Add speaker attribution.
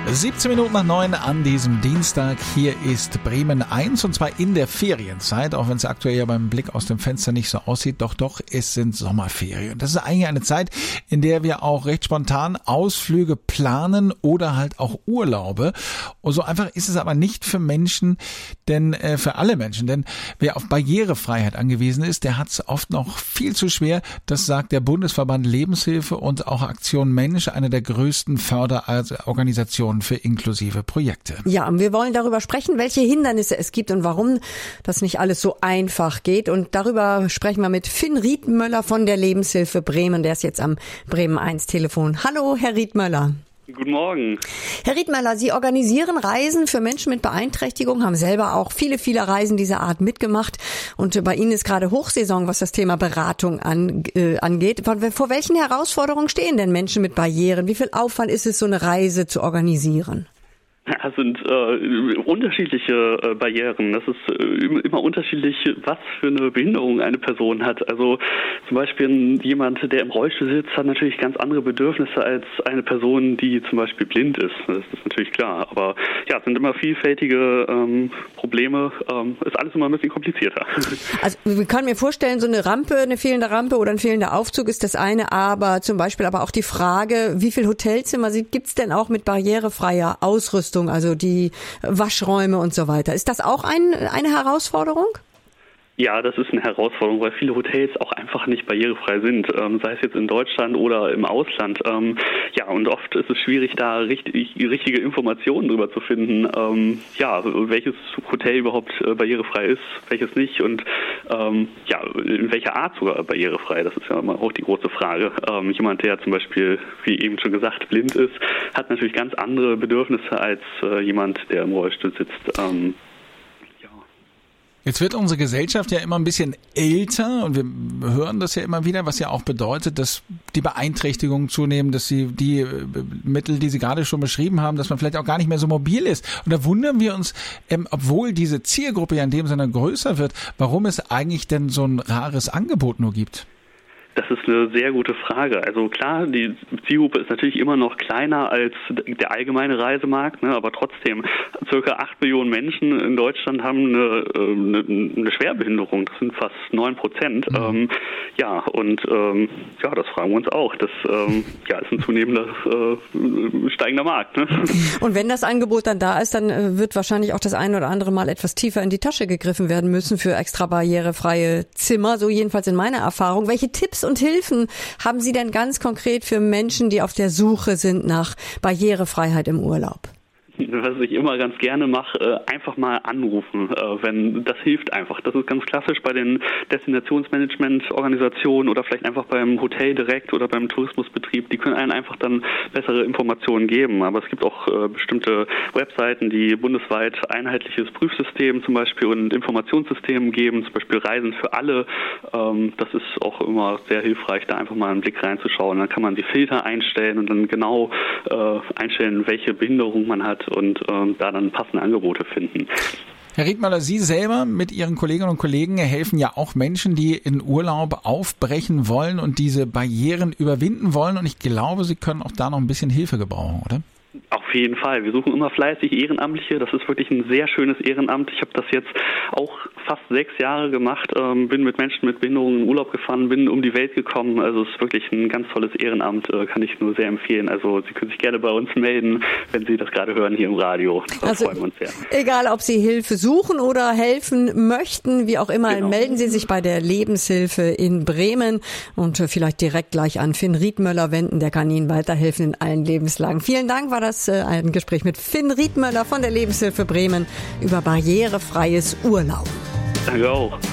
Speaker 1: 7:17 an diesem Dienstag. Hier ist Bremen 1 und zwar in der Ferienzeit, auch wenn es aktuell ja beim Blick aus dem Fenster nicht so aussieht. Doch, es sind Sommerferien. Das ist eigentlich eine Zeit, in der wir auch recht spontan Ausflüge planen oder halt auch Urlaube. Und so einfach ist es aber nicht für Menschen, denn für alle Menschen. Denn wer auf Barrierefreiheit angewiesen ist, der hat es oft noch viel zu schwer. Das sagt der Bundesverband Lebenshilfe und auch Aktion Mensch, eine der größten Förderorganisationen für inklusive Projekte.
Speaker 2: Ja, und wir wollen darüber sprechen, welche Hindernisse es gibt und warum das nicht alles so einfach geht. Und darüber sprechen wir mit Finn Riedmöller von der Lebenshilfe Bremen. Der ist jetzt am Bremen 1 Telefon. Hallo, Herr Riedmöller.
Speaker 3: Guten Morgen.
Speaker 2: Herr Riedmöller, Sie organisieren Reisen für Menschen mit Beeinträchtigung, haben selber auch viele Reisen dieser Art mitgemacht. Und bei Ihnen ist gerade Hochsaison, was das Thema Beratung angeht. Vor welchen Herausforderungen stehen denn Menschen mit Barrieren? Wie viel Aufwand ist es, so eine Reise zu organisieren?
Speaker 3: Es sind unterschiedliche Barrieren. Das ist immer unterschiedlich, was für eine Behinderung eine Person hat. Also zum Beispiel jemand, der im Rollstuhl sitzt, hat natürlich ganz andere Bedürfnisse als eine Person, die zum Beispiel blind ist. Das ist natürlich klar. Aber ja, es sind immer vielfältige Probleme. Ist alles immer ein bisschen komplizierter.
Speaker 2: Also ich kann mir vorstellen, so eine Rampe, eine fehlende Rampe oder ein fehlender Aufzug ist das eine, aber zum Beispiel aber auch die Frage, wie viel Hotelzimmer gibt es denn auch mit barrierefreier Ausrüstung? Also die Waschräume und so weiter. Ist das auch eine Herausforderung?
Speaker 3: Ja, das ist eine Herausforderung, weil viele Hotels auch einfach nicht barrierefrei sind, sei es jetzt in Deutschland oder im Ausland. Ja, und oft ist es schwierig, da richtige Informationen drüber zu finden, welches Hotel überhaupt barrierefrei ist, welches nicht und ja, in welcher Art sogar barrierefrei. Das ist ja immer auch die große Frage. Jemand, der zum Beispiel, wie eben schon gesagt, blind ist, hat natürlich ganz andere Bedürfnisse als jemand, der im Rollstuhl sitzt.
Speaker 1: Jetzt wird unsere Gesellschaft ja immer ein bisschen älter und wir hören das ja immer wieder, was ja auch bedeutet, dass die Beeinträchtigungen zunehmen, dass sie die Mittel, die Sie gerade schon beschrieben haben, dass man vielleicht auch gar nicht mehr so mobil ist. Und da wundern wir uns, obwohl diese Zielgruppe ja in dem Sinne größer wird, warum es eigentlich denn so ein rares Angebot nur gibt.
Speaker 3: Das ist eine sehr gute Frage. Also klar, die Zielgruppe ist natürlich immer noch kleiner als der allgemeine Reisemarkt, ne, aber trotzdem, circa 8 Millionen Menschen in Deutschland haben eine Schwerbehinderung. Das sind fast 9%. Das fragen wir uns auch. Das ist ein zunehmender, steigender Markt. Ne?
Speaker 2: Und wenn das Angebot dann da ist, dann wird wahrscheinlich auch das ein oder andere Mal etwas tiefer in die Tasche gegriffen werden müssen für extra barrierefreie Zimmer. So jedenfalls in meiner Erfahrung. Welche Tipps und Hilfen haben Sie denn ganz konkret für Menschen, die auf der Suche sind nach Barrierefreiheit im Urlaub?
Speaker 3: Was ich immer ganz gerne mache, einfach mal anrufen, wenn das hilft einfach. Das ist ganz klassisch bei den Destinationsmanagement-Organisationen oder vielleicht einfach beim Hotel direkt oder beim Tourismusbetrieb. Die können einen einfach dann bessere Informationen geben. Aber es gibt auch bestimmte Webseiten, die bundesweit einheitliches Prüfsystem zum Beispiel und Informationssystem geben, zum Beispiel Reisen für alle. Das ist auch immer sehr hilfreich, da einfach mal einen Blick reinzuschauen. Dann kann man die Filter einstellen und dann genau einstellen, welche Behinderung man hat und da dann passende Angebote finden.
Speaker 1: Herr Riedmöller, Sie selber mit Ihren Kolleginnen und Kollegen helfen ja auch Menschen, die in Urlaub aufbrechen wollen und diese Barrieren überwinden wollen. Und ich glaube, Sie können auch da noch ein bisschen Hilfe gebrauchen, oder?
Speaker 3: Auf jeden Fall. Wir suchen immer fleißig Ehrenamtliche. Das ist wirklich ein sehr schönes Ehrenamt. Ich habe das jetzt auch fast 6 Jahre gemacht, bin mit Menschen mit Behinderungen in Urlaub gefahren, bin um die Welt gekommen. Also es ist wirklich ein ganz tolles Ehrenamt, kann ich nur sehr empfehlen. Also Sie können sich gerne bei uns melden, wenn Sie das gerade hören hier im Radio. Da freuen wir uns sehr.
Speaker 2: Egal, ob Sie Hilfe suchen oder helfen möchten, wie auch immer, genau. Melden Sie sich bei der Lebenshilfe in Bremen und vielleicht direkt gleich an Finn Riedmöller wenden. Der kann Ihnen weiterhelfen in allen Lebenslagen. Vielen Dank, war das ein Gespräch mit Finn Riedmöller von der Lebenshilfe Bremen über barrierefreies Urlauben.
Speaker 3: Danke auch.